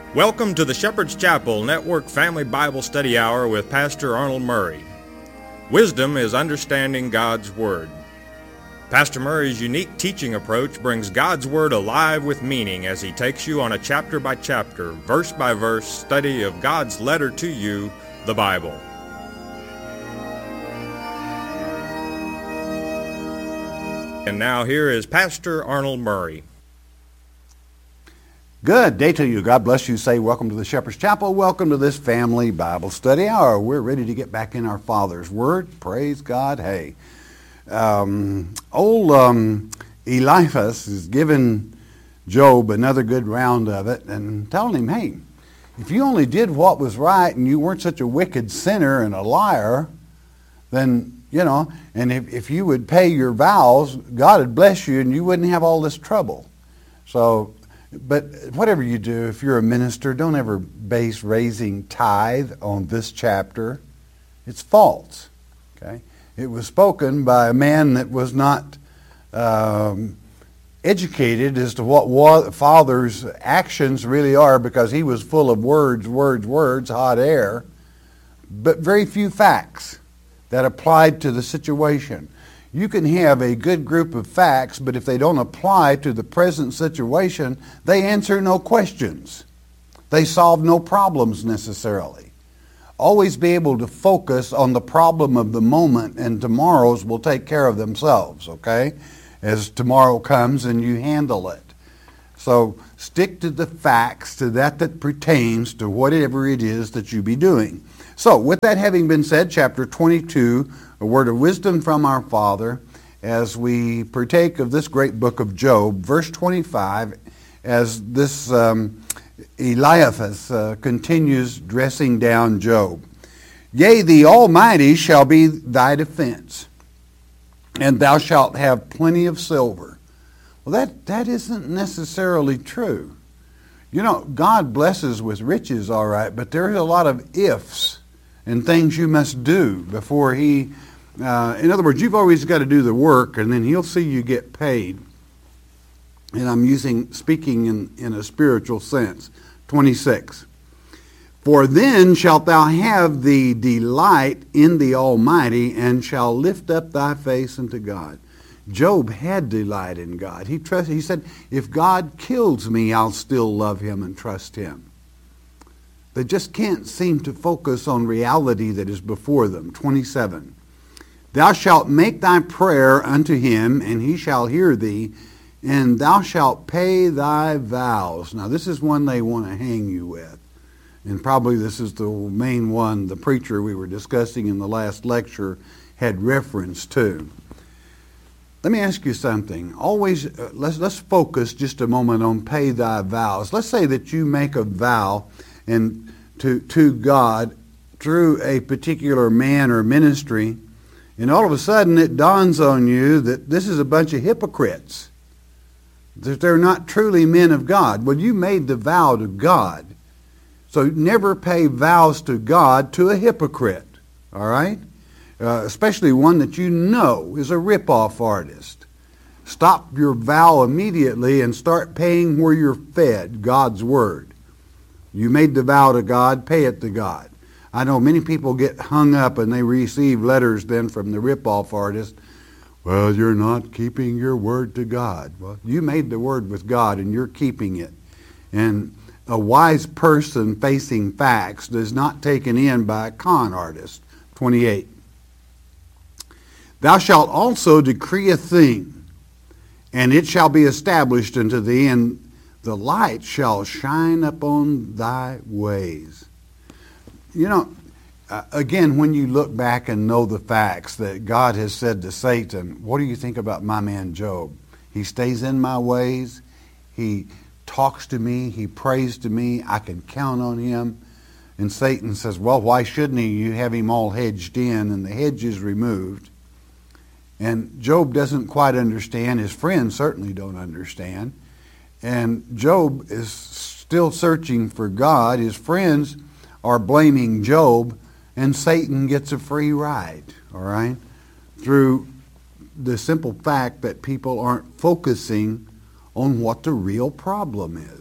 Welcome to the Shepherd's Chapel Network Family Bible Study Hour with Pastor Arnold Murray. Wisdom is understanding God's Word. Pastor Murray's unique teaching approach brings God's Word alive with meaning as he takes you on a chapter-by-chapter, verse-by-verse study of God's letter to you, the Bible. And now here is Pastor Arnold Murray. Good day to you. God bless you. Say welcome to the Shepherd's Chapel. Welcome to this family Bible study hour. We're ready to get back in our Father's Word. Praise God. Hey, Eliphaz is giving Job another good round of it and telling him, hey, if you only did what was right and you weren't such a wicked sinner and a liar, then, and if you would pay your vows, God would bless you and you wouldn't have all this trouble. But whatever you do, if you're a minister, don't ever base raising tithe on this chapter. It's false. Okay? It was spoken by a man that was not educated as to what Father's actions really are, because he was full of words, hot air, but very few facts that applied to the situation. You can have a good group of facts, but if they don't apply to the present situation, they answer no questions. They solve no problems necessarily. Always be able to focus on the problem of the moment, and tomorrow's will take care of themselves, okay? As tomorrow comes and you handle it. So stick to the facts, to that pertains to whatever it is that you be doing. So with that having been said, chapter 22, a word of wisdom from our Father, as we partake of this great book of Job, verse 25, as this Eliphaz continues dressing down Job. Yea, the Almighty shall be thy defense, and thou shalt have plenty of silver. Well, that isn't necessarily true. God blesses with riches, all right, but there's a lot of ifs and things you must do before He... in other words, you've always got to do the work, and then He'll see you get paid. And I'm speaking in a spiritual sense. 26. For then shalt thou have the delight in the Almighty, and shall lift up thy face unto God. Job had delight in God. He said, if God kills me, I'll still love Him and trust Him. They just can't seem to focus on reality that is before them. 27. Thou shalt make thy prayer unto Him, and He shall hear thee, and thou shalt pay thy vows. Now this is one they want to hang you with. And probably this is the main one the preacher we were discussing in the last lecture had reference to. Let me ask you something. Always, let's focus just a moment on pay thy vows. Let's say that you make a vow and to God through a particular man or ministry, and all of a sudden it dawns on you that this is a bunch of hypocrites, that they're not truly men of God. Well, you made the vow to God, so never pay vows to God to a hypocrite, all right? Especially one that you know is a rip-off artist. Stop your vow immediately and start paying where you're fed, God's Word. You made the vow to God, pay it to God. I know many people get hung up and they receive letters then from the rip-off artist. Well, you're not keeping your word to God. Well, you made the word with God and you're keeping it. And a wise person facing facts is not taken in by a con artist. 28. Thou shalt also decree a thing, and it shall be established unto thee, and the light shall shine upon thy ways. Again, when you look back and know the facts that God has said to Satan, what do you think about my man Job? He stays in my ways. He talks to me. He prays to me. I can count on him. And Satan says, well, why shouldn't he? You have him all hedged in, and the hedge is removed. And Job doesn't quite understand. His friends certainly don't understand. And Job is still searching for God. His friends are blaming Job, and Satan gets a free ride, all right, through the simple fact that people aren't focusing on what the real problem is.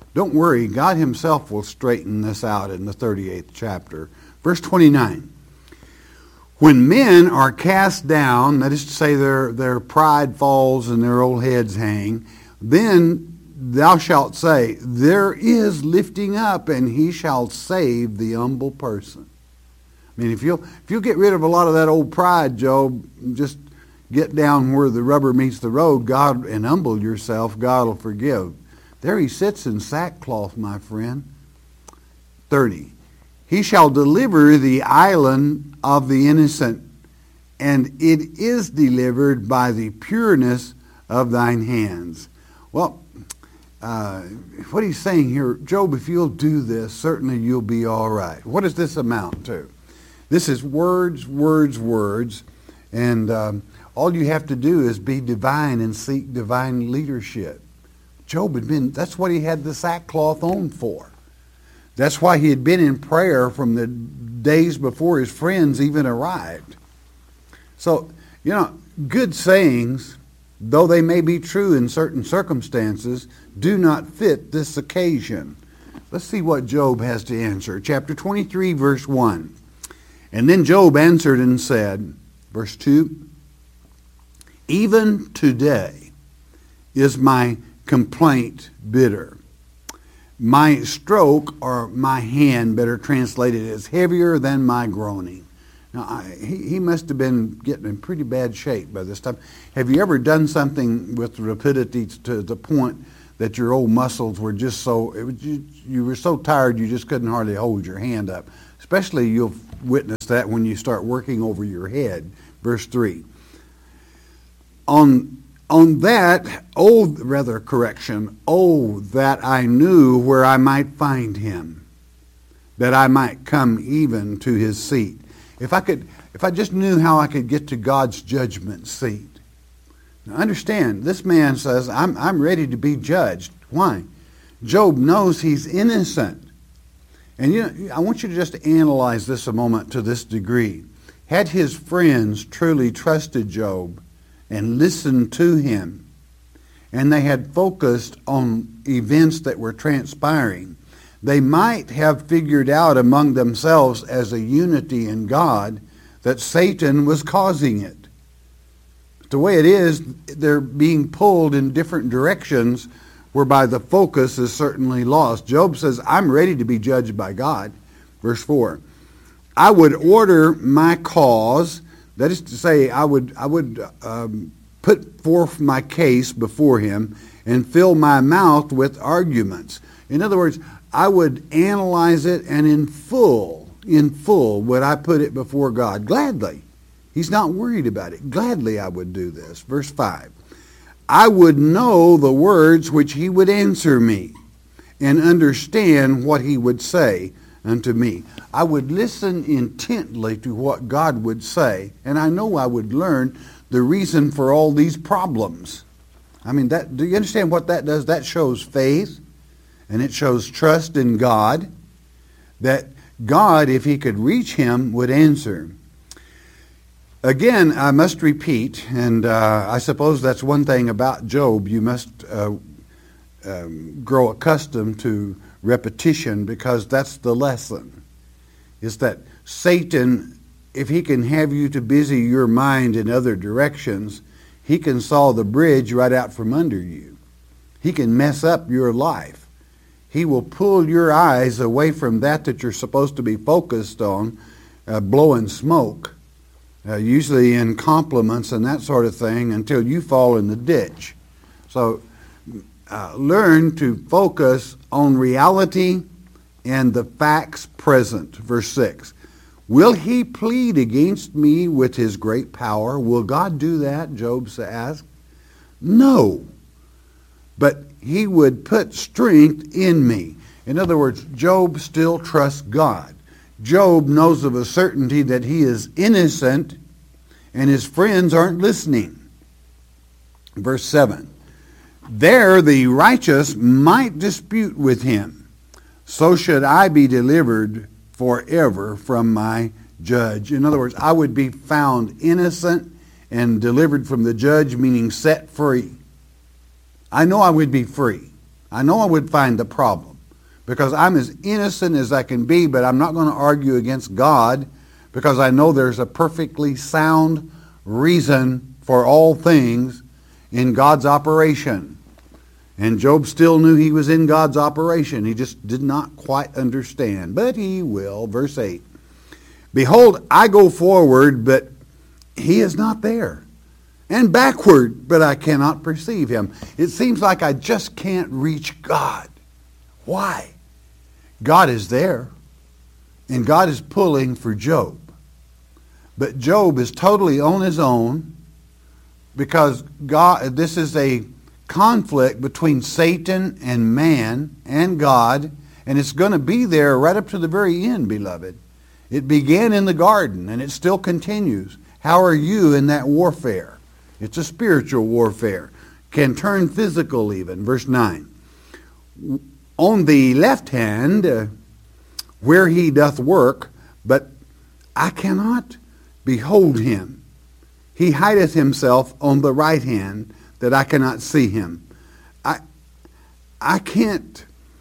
Don't worry, God himself will straighten this out in the 38th chapter. Verse 29. When men are cast down, that is to say their pride falls and their old heads hang, then thou shalt say, there is lifting up, and he shall save the humble person. I mean, if you'll get rid of a lot of that old pride, Job, just get down where the rubber meets the road, God, and humble yourself, God will forgive. There he sits in sackcloth, my friend. 30. He shall deliver the island of the innocent, and it is delivered by the pureness of thine hands. Well, what he's saying here, Job, if you'll do this, certainly you'll be all right. What does this amount to? This is words, words, words, and all you have to do is be divine and seek divine leadership. Job that's what he had the sackcloth on for. That's why he had been in prayer from the days before his friends even arrived. So, good sayings, though they may be true in certain circumstances, do not fit this occasion. Let's see what Job has to answer. Chapter 23, verse 1. And then Job answered and said, verse 2, even today is my complaint bitter. My stroke, or my hand, better translated, is heavier than my groaning. Now, he must have been getting in pretty bad shape by this time. Have you ever done something with rapidity to the point that your old muscles were just you were so tired you just couldn't hardly hold your hand up? Especially you'll witness that when you start working over your head. Verse 3. On that, that I knew where I might find him, that I might come even to his seat. If I just knew how I could get to God's judgment seat. Now understand, this man says, I'm ready to be judged. Why? Job knows he's innocent. And I want you to just analyze this a moment to this degree. Had his friends truly trusted Job and listened to him, and they had focused on events that were transpiring, they might have figured out among themselves as a unity in God that Satan was causing it. But the way it is, they're being pulled in different directions whereby the focus is certainly lost. Job says, I'm ready to be judged by God. Verse 4, I would order my cause. That is to say, I would put forth my case before him and fill my mouth with arguments. In other words, I would analyze it, and in full would I put it before God. Gladly. He's not worried about it. Gladly I would do this. Verse 5. I would know the words which he would answer me, and understand what he would say unto me. I would listen intently to what God would say, and I know I would learn the reason for all these problems. I mean, do you understand what that does? That shows faith, and it shows trust in God, that God, if he could reach him, would answer. Again, I must repeat, and I suppose that's one thing about Job. You must grow accustomed to repetition, because that's the lesson. Is that Satan, if he can have you to busy your mind in other directions, he can saw the bridge right out from under you. He can mess up your life. He will pull your eyes away from that you're supposed to be focused on, blowing smoke, usually in compliments and that sort of thing, until you fall in the ditch. So learn to focus on reality and the facts present. Verse 6. Will he plead against me with his great power? Will God do that? Job asked. No. But he would put strength in me. In other words, Job still trusts God. Job knows of a certainty that he is innocent and his friends aren't listening. Verse 7. There the righteous might dispute with him. So should I be delivered forever from my judge. In other words, I would be found innocent and delivered from the judge, meaning set free. I know I would be free. I know I would find the problem, because I'm as innocent as I can be, but I'm not going to argue against God, because I know there's a perfectly sound reason for all things in God's operation. And Job still knew he was in God's operation. He just did not quite understand. But he will. Verse 8. Behold, I go forward, but he is not there. And backward, but I cannot perceive him. It seems like I just can't reach God. Why? God is there. And God is pulling for Job. But Job is totally on his own, because God, this is a conflict between Satan and man and God, and it's going to be there right up to the very end, beloved. It began in the garden, and it still continues. How are you in that warfare? It's a spiritual warfare. Can turn physical even. Verse 9. On the left hand, where he doth work, but I cannot behold him. He hideth himself on the right hand, that I cannot see him. I can't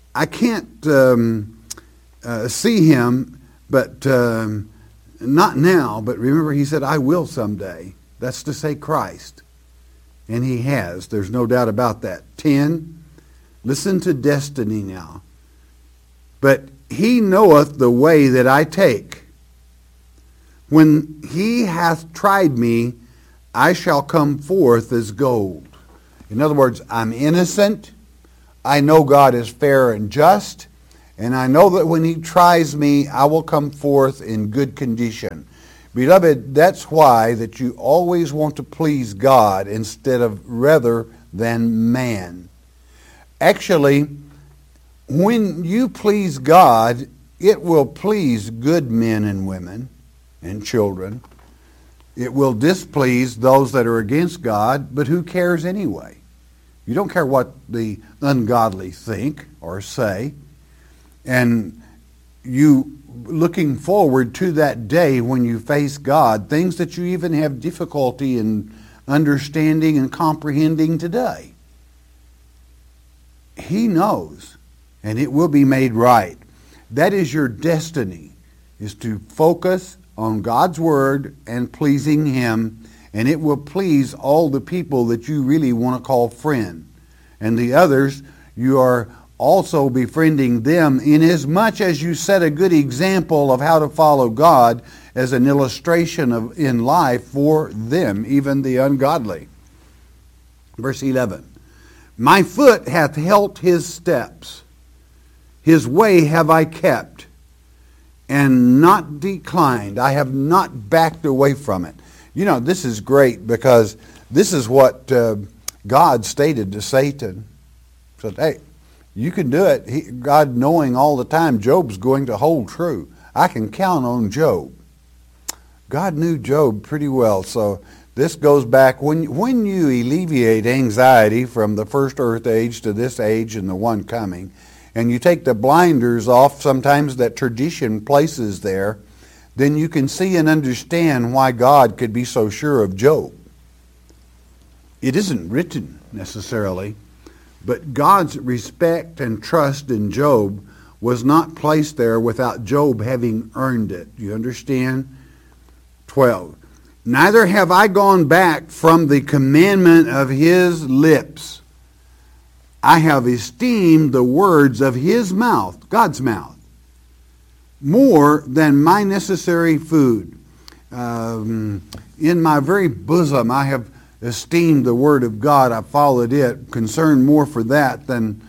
see him, but not now. But remember, he said, I will someday. That's to say Christ. And he has. There's no doubt about that. 10, listen to destiny now. But he knoweth the way that I take. When he hath tried me, I shall come forth as gold. In other words, I'm innocent. I know God is fair and just. And I know that when he tries me, I will come forth in good condition. Beloved, that's why that you always want to please God instead of rather than man. Actually, when you please God, it will please good men and women and children. It will displease those that are against God, but who cares anyway? You don't care what the ungodly think or say. And you looking forward to that day when you face God, things that you even have difficulty in understanding and comprehending today. He knows, and it will be made right. That is your destiny, is to focus on God's Word and pleasing Him, and it will please all the people that you really want to call friend. And the others, you are also befriending them inasmuch as you set a good example of how to follow God as an illustration of in life for them, even the ungodly. Verse 11. My foot hath held his steps. His way have I kept, and not declined. I have not backed away from it. You know, this is great, because this is what God stated to Satan. He said, hey, you can do it. God, knowing all the time Job's going to hold true. I can count on Job. God knew Job pretty well. So this goes back, when you alleviate anxiety from the first earth age to this age and the one coming, and you take the blinders off sometimes that tradition places there, then you can see and understand why God could be so sure of Job. It isn't written necessarily, but God's respect and trust in Job was not placed there without Job having earned it. You understand? 12. Neither have I gone back from the commandment of his lips. I have esteemed the words of his mouth, God's mouth, more than my necessary food. In my very bosom I have esteemed the word of God. I followed it, concerned more for that than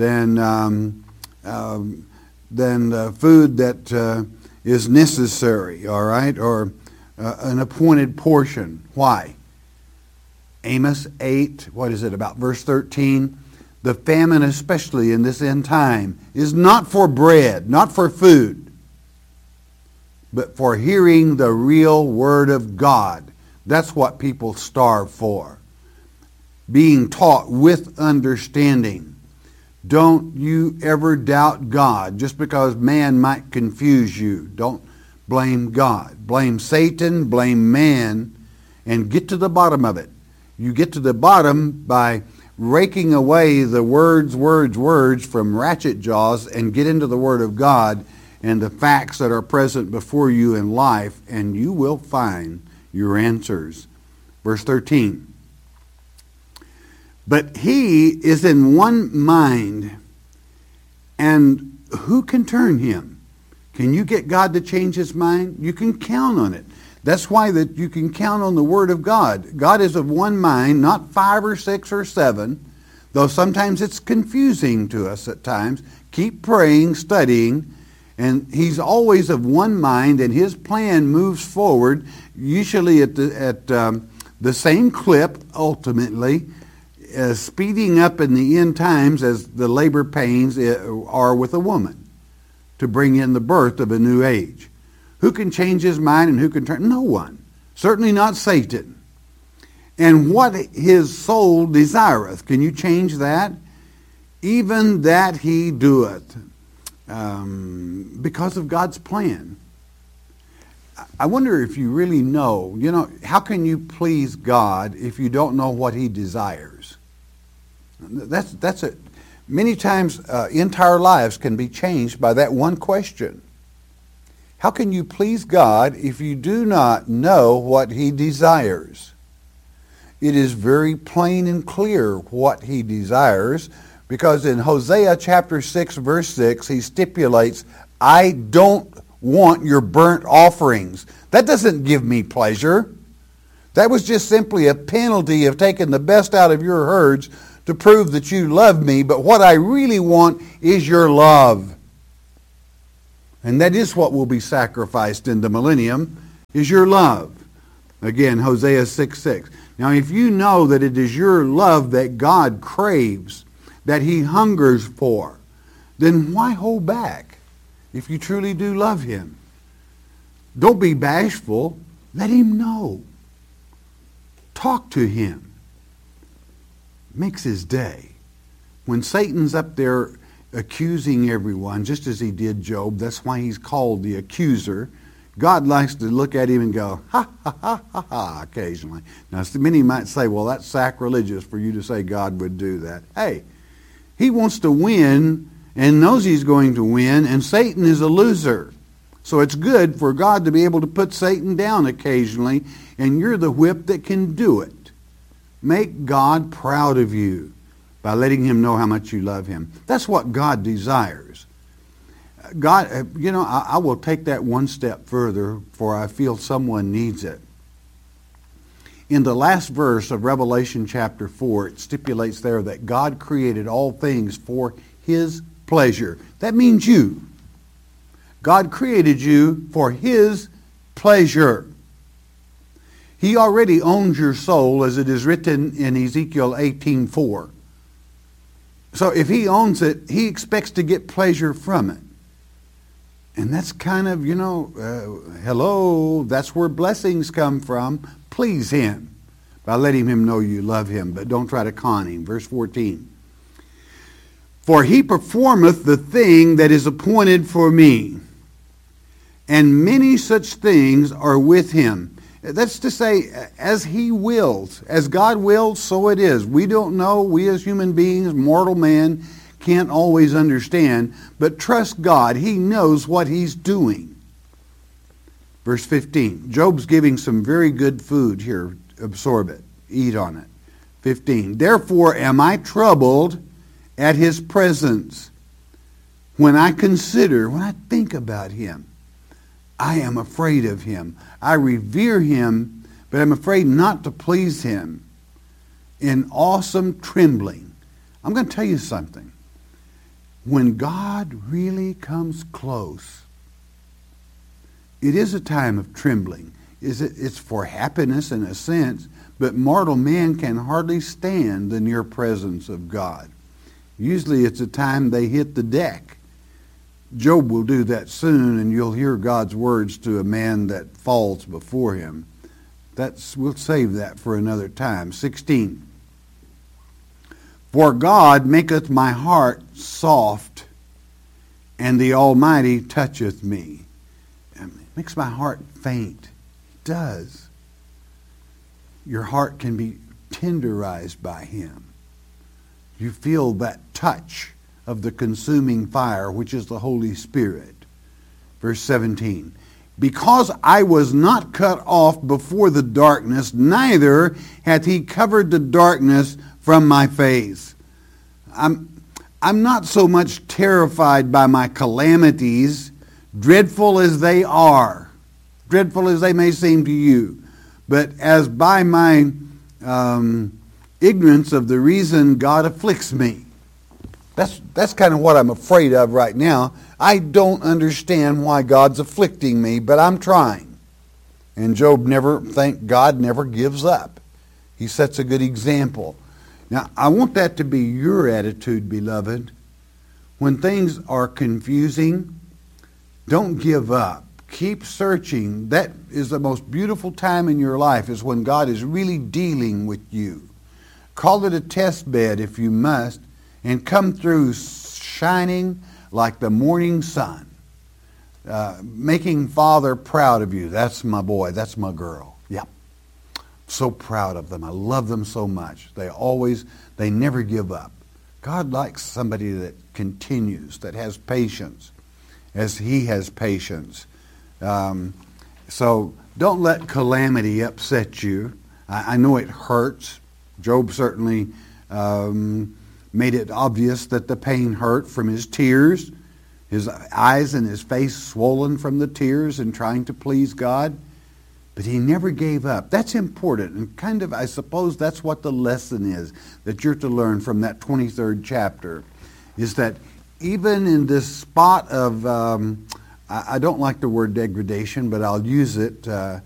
food that is necessary, all right, or an appointed portion. Why? Amos 8, what is it, about verse 13? The famine, especially in this end time, is not for bread, not for food, but for hearing the real word of God. That's what people starve for. Being taught with understanding. Don't you ever doubt God just because man might confuse you. Don't blame God. Blame Satan, blame man, and get to the bottom of it. You get to the bottom by raking away the words from ratchet jaws and get into the Word of God and the facts that are present before you in life, and you will find your answers. Verse 13. But he is in one mind, and who can turn him? Can you get God to change his mind? You can count on it. That's why that you can count on the Word of God. God is of one mind, not 5 or 6 or 7, though sometimes it's confusing to us at times. Keep praying, studying, and he's always of one mind, and his plan moves forward, usually at the same clip, ultimately, speeding up in the end times as the labor pains are with a woman, to bring in the birth of a new age. Who can change his mind and who can turn? No one. Certainly not Satan. And what his soul desireth. Can you change that? Even that he doeth. Because of God's plan. I wonder if you really know, how can you please God if you don't know what he desires? That's it. Many times entire lives can be changed by that one question. How can you please God if you do not know what he desires? It is very plain and clear what he desires, because in Hosea chapter 6, verse 6, he stipulates, I don't want your burnt offerings. That doesn't give me pleasure. That was just simply a penalty of taking the best out of your herds to prove that you love me, but what I really want is your love. And that is what will be sacrificed in the millennium, is your love. Again, Hosea 6:6. Now, if you know that it is your love that God craves, that he hungers for, then why hold back if you truly do love him? Don't be bashful. Let him know. Talk to him. Makes his day. When Satan's up there accusing everyone, just as he did Job, that's why he's called the accuser. God likes to look at him and go, ha, ha, ha, ha, ha, occasionally. Now, many might say, well, that's sacrilegious for you to say God would do that. Hey, he wants to win and knows he's going to win, and Satan is a loser. So it's good for God to be able to put Satan down occasionally, and you're the whip that can do it. Make God proud of you by letting him know how much you love him. That's what God desires. God, I will take that one step further, for I feel someone needs it. In the last verse of Revelation chapter 4, it stipulates there that God created all things for his pleasure. That means you. God created you for his pleasure. He already owns your soul, as it is written in Ezekiel 18:4. So if he owns it, he expects to get pleasure from it. And that's kind of, hello, that's where blessings come from. Please him by letting him know you love him, but don't try to con him. Verse 14. For he performeth the thing that is appointed for me, and many such things are with him. That's to say, as he wills, as God wills, so it is. We don't know, we as human beings, mortal man, can't always understand, but trust God. He knows what he's doing. Verse 15. Job's giving some very good food here. Absorb it. Eat on it. 15. Therefore am I troubled at his presence. When I think about him, I am afraid of him. I revere him, but I'm afraid not to please him. In awesome trembling. I'm going to tell you something. When God really comes close, it is a time of trembling. It's for happiness in a sense, but mortal man can hardly stand the near presence of God. Usually it's a time they hit the deck. Job will do that soon, and you'll hear God's words to a man that falls before him. We'll save that for another time. 16. For God maketh my heart soft, and the Almighty toucheth me. It makes my heart faint. It does. Your heart can be tenderized by him. You feel that touch of the consuming fire, which is the Holy Spirit. Verse 17. Because I was not cut off before the darkness, neither hath he covered the darkness from my face. I'm not so much terrified by my calamities, dreadful as they are, dreadful as they may seem to you, but as by my ignorance of the reason God afflicts me. That's kind of what I'm afraid of right now. I don't understand why God's afflicting me, but I'm trying. And Job thank God, never gives up. He sets a good example. Now, I want that to be your attitude, beloved. When things are confusing, don't give up. Keep searching. That is the most beautiful time in your life, is when God is really dealing with you. Call it a test bed if you must, and come through shining like the morning sun, making Father proud of you. That's my boy. That's my girl. Yep. So proud of them. I love them so much. They never give up. God likes somebody that continues, that has patience, as He has patience. So don't let calamity upset you. I know it hurts. Job certainly made it obvious that the pain hurt from his tears, his eyes and his face swollen from the tears and trying to please God. But he never gave up. That's important. And I suppose that's what the lesson is that you're to learn from that 23rd chapter, is that even in this spot of, I don't like the word degradation, but I'll use it,